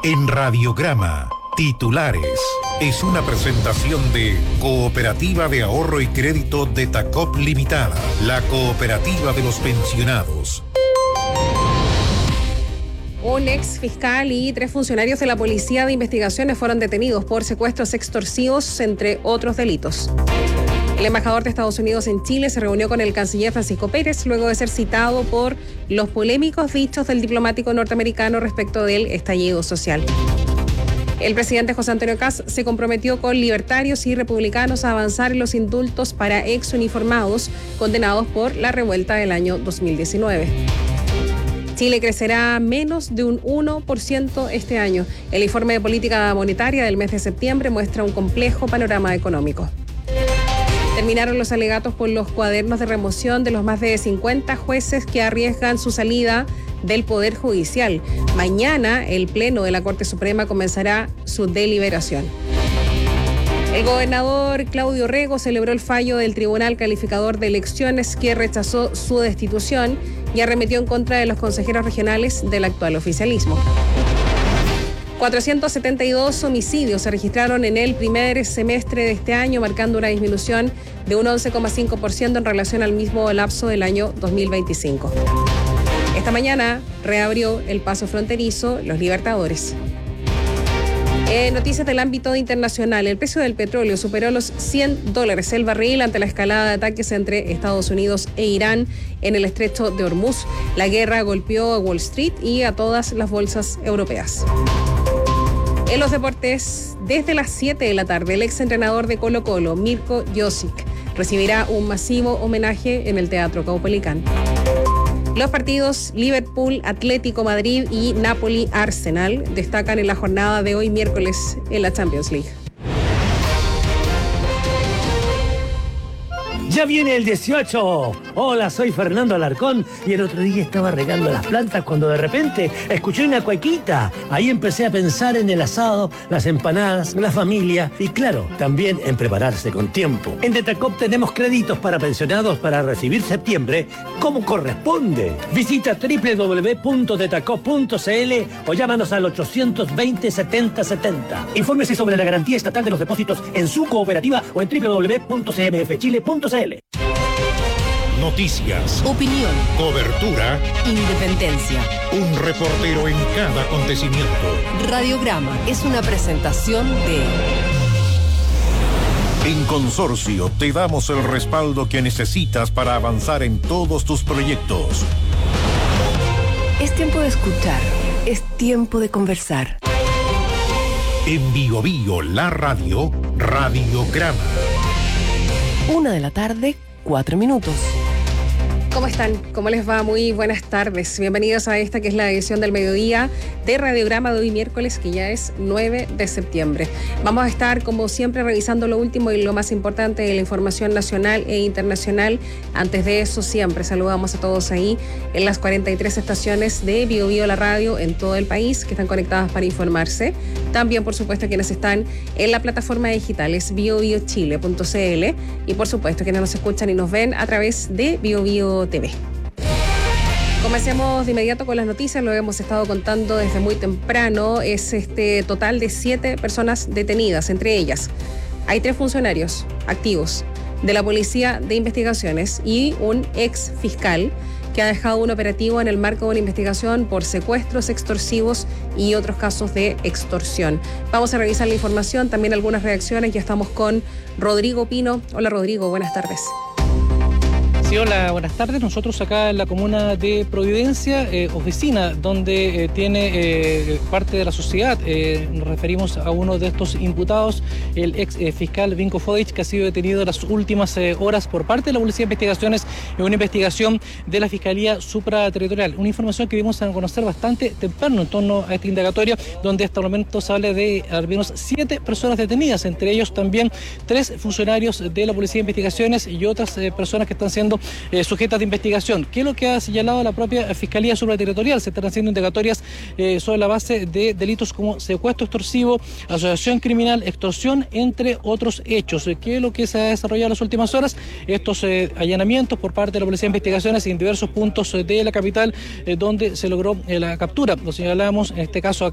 En Radiograma, titulares. Es una presentación de Cooperativa de Ahorro y Crédito de Tacop Limitada, la cooperativa de los pensionados. Un ex fiscal y 3 funcionarios de la Policía de Investigaciones fueron detenidos por secuestros extorsivos, entre otros delitos. El embajador de Estados Unidos en Chile se reunió con el canciller Francisco Pérez luego de ser citado por los polémicos dichos del diplomático norteamericano respecto del estallido social. El presidente José Antonio Kast se comprometió con libertarios y republicanos a avanzar en los indultos para exuniformados condenados por la revuelta del año 2019. Chile crecerá menos de un 1% este año. El informe de política monetaria del mes de septiembre muestra un complejo panorama económico. Terminaron los alegatos por los cuadernos de remoción de los más de 50 jueces que arriesgan su salida del Poder Judicial. Mañana, el Pleno de la Corte Suprema comenzará su deliberación. El gobernador Claudio Rego celebró el fallo del Tribunal Calificador de Elecciones que rechazó su destitución y arremetió en contra de los consejeros regionales del actual oficialismo. 472 homicidios se registraron en el primer semestre de este año, marcando una disminución de un 11,5% en relación al mismo lapso del año 2025. Esta mañana reabrió el paso fronterizo Los Libertadores. En noticias del ámbito internacional, el precio del petróleo superó los $100 el barril ante la escalada de ataques entre Estados Unidos e Irán en el estrecho de Hormuz. La guerra golpeó a Wall Street y a todas las bolsas europeas. En los deportes, desde las 7 de la tarde, el exentrenador de Colo-Colo, Mirko Josic, recibirá un masivo homenaje en el Teatro Caupolicán. Los partidos Liverpool, Atlético Madrid y Napoli-Arsenal destacan en la jornada de hoy miércoles en la Champions League. ¡Ya viene el 18! Hola, soy Fernando Alarcón y el otro día estaba regando las plantas cuando de repente escuché una cuequita. Ahí empecé a pensar en el asado, las empanadas, la familia y claro, también en prepararse con tiempo. En Detacop tenemos créditos para pensionados para recibir septiembre como corresponde. Visita www.detacop.cl o llámanos al 820-7070. Infórmese sobre la garantía estatal de los depósitos en su cooperativa o en www.cmfchile.cl. Noticias, opinión, cobertura, independencia. Un reportero en cada acontecimiento. Radiograma es una presentación de... En Consorcio te damos el respaldo que necesitas para avanzar en todos tus proyectos. Es tiempo de escuchar, es tiempo de conversar. En Bio Bio, la radio, Radiograma. 1:00 p.m, 4 minutos. ¿Cómo están? ¿Cómo les va? Muy buenas tardes. Bienvenidos a esta que es la edición del mediodía de Radiograma de hoy miércoles, que ya es 9 de septiembre. Vamos a estar, como siempre, revisando lo último y lo más importante de la información nacional e internacional. Antes de eso, siempre saludamos a todos ahí en las 43 estaciones de Bio Bio la radio en todo el país que están conectadas para informarse. También, por supuesto, quienes están en la plataforma digital es biobiochile.cl y, por supuesto, quienes nos escuchan y nos ven a través de Bio Bio TV. Comencemos de inmediato con las noticias, lo hemos estado contando desde muy temprano. Es este total de 7 personas detenidas, entre ellas hay 3 funcionarios activos de la Policía de Investigaciones y un ex fiscal que ha dejado un operativo en el marco de una investigación por secuestros extorsivos y otros casos de extorsión. Vamos a revisar la información, también algunas reacciones. Ya estamos con Rodrigo Pino. Hola Rodrigo, buenas tardes. Sí, hola, buenas tardes. Nosotros acá en la comuna de Providencia, oficina donde tiene parte de la sociedad. Nos referimos a uno de estos imputados, el ex fiscal Vinko Fodic, que ha sido detenido en las últimas horas por parte de la Policía de Investigaciones en una investigación de la Fiscalía Supraterritorial. Una información que dimos a conocer bastante temprano en torno a esta indagatoria, donde hasta el momento se habla de al menos 7 personas detenidas, entre ellos también 3 funcionarios de la Policía de Investigaciones y otras personas que están siendo sujetas de investigación. ¿Qué es lo que ha señalado la propia Fiscalía Supraterritorial? Se están haciendo indagatorias sobre la base de delitos como secuestro extorsivo, asociación criminal, extorsión, entre otros hechos. ¿Qué es lo que se ha desarrollado en las últimas horas? Estos allanamientos por parte de la Policía de Investigaciones en diversos puntos de la capital, donde se logró la captura. Lo señalábamos en este caso